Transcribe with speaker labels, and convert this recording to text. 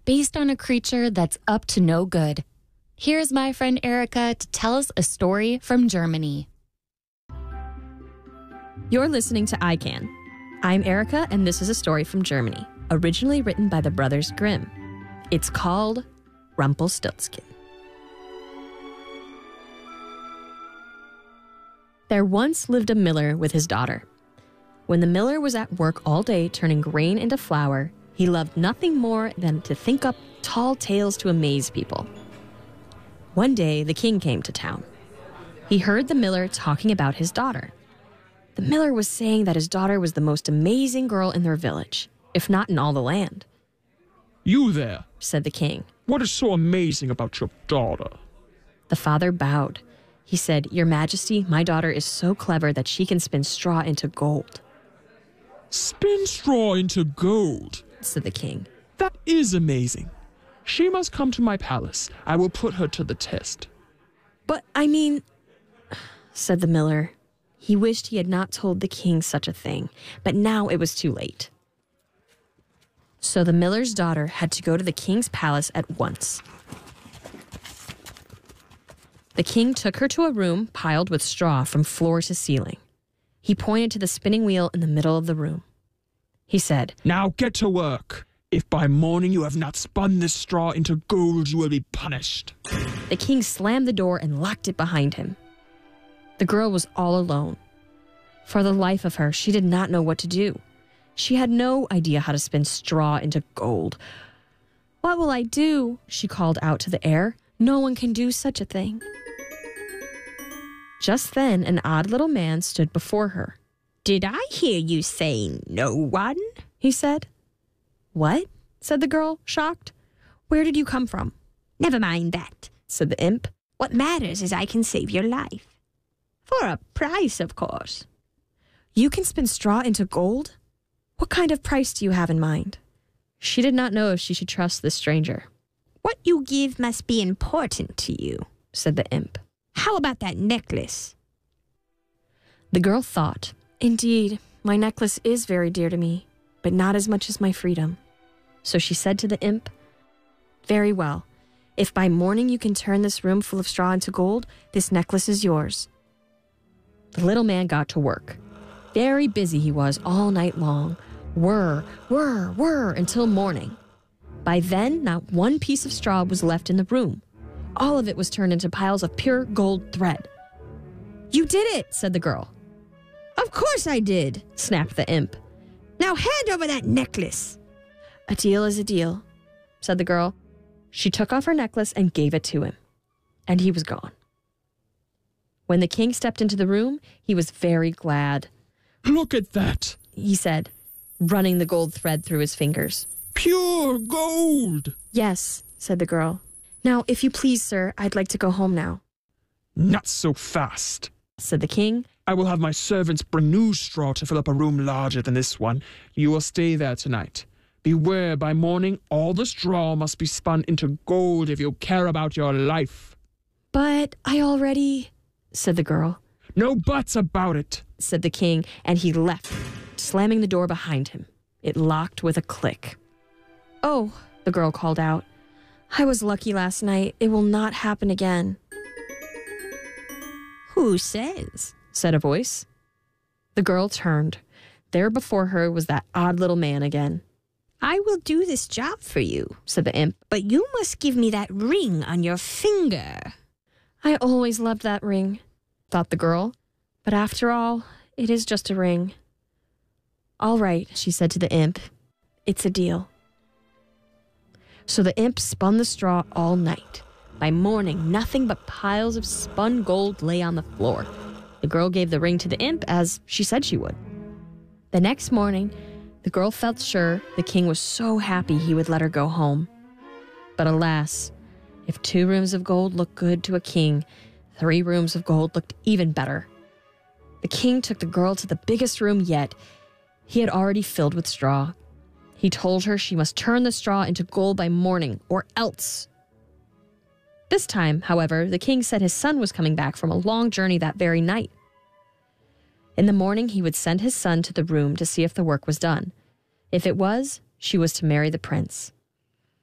Speaker 1: based on a creature that's up to no good. Here's my friend Erica to tell us a story from Germany.
Speaker 2: You're listening to I Can. I'm Erica, and this is a story from Germany, originally written by the Brothers Grimm. It's called Rumpelstiltskin. There once lived a miller with his daughter. When the miller was at work all day turning grain into flour, he loved nothing more than to think up tall tales to amaze people. One day, the king came to town. He heard the miller talking about his daughter. The miller was saying that his daughter was the most amazing girl in their village, if not in all the land.
Speaker 3: "You there,"
Speaker 2: said the king.
Speaker 3: "What is so amazing about your daughter?"
Speaker 2: The father bowed. He said, "Your Majesty, my daughter is so clever that she can spin straw into gold."
Speaker 3: "Spin straw into gold,"
Speaker 2: said the king.
Speaker 3: "That is amazing. She must come to my palace. I will put her to the test."
Speaker 2: "But I mean," said the miller. He wished he had not told the king such a thing, but now it was too late. So the miller's daughter had to go to the king's palace at once. The king took her to a room piled with straw from floor to ceiling. He pointed to the spinning wheel in the middle of the room. He said,
Speaker 3: "Now get to work. If by morning you have not spun this straw into gold, you will be punished."
Speaker 2: The king slammed the door and locked it behind him. The girl was all alone. For the life of her, she did not know what to do. She had no idea how to spin straw into gold. "What will I do?" she called out to the air. "No one can do such a thing." Just then, an odd little man stood before her. "Did I hear you say no one?" he said. "What?" said the girl, shocked. "Where did you come from?" "Never mind that," said the imp. "What matters is I can save your life. For a price, of course." "You can spin straw into gold? What kind of price do you have in mind?" She did not know if she should trust this stranger. "What you give must be important to you," said the imp. "How about that necklace?" The girl thought, "Indeed, my necklace is very dear to me, but not as much as my freedom." So she said to the imp, "Very well. If by morning you can turn this room full of straw into gold, this necklace is yours." The little man got to work. Very busy he was all night long. Whir, whir, whir until morning. By then, not one piece of straw was left in the room. All of it was turned into piles of pure gold thread. "You did it," said the girl. "Of course I did," snapped the imp. "Now hand over that necklace." "A deal is a deal," said the girl. She took off her necklace and gave it to him. And he was gone. When the king stepped into the room, he was very glad.
Speaker 3: "Look at that,"
Speaker 2: he said, running the gold thread through his fingers.
Speaker 3: "Pure gold."
Speaker 2: "Yes," said the girl. "Now, if you please, sir, I'd like to go home now."
Speaker 3: "Not so fast,"
Speaker 2: said the king.
Speaker 3: "I will have my servants bring new straw to fill up a room larger than this one. You will stay there tonight. Beware, by morning, all the straw must be spun into gold if you care about your life."
Speaker 2: "But I already," said the girl.
Speaker 3: "No buts about it,"
Speaker 2: said the king, and he left, slamming the door behind him. It locked with a click. "Oh," the girl called out. "I was lucky last night. It will not happen again." "Who says?" said a voice. The girl turned. There before her was that odd little man again. "I will do this job for you," said the imp, "but you must give me that ring on your finger." "I always loved that ring," thought the girl. "But after all, it is just a ring." "All right," she said to the imp. "It's a deal." So the imp spun the straw all night. By morning, nothing but piles of spun gold lay on the floor. The girl gave the ring to the imp as she said she would. The next morning, the girl felt sure the king was so happy he would let her go home. But alas, if 2 rooms of gold looked good to a king, 3 rooms of gold looked even better. The king took the girl to the biggest room yet. He had already filled with straw. He told her she must turn the straw into gold by morning, or else. This time, however, the king said his son was coming back from a long journey that very night. In the morning, he would send his son to the room to see if the work was done. If it was, she was to marry the prince.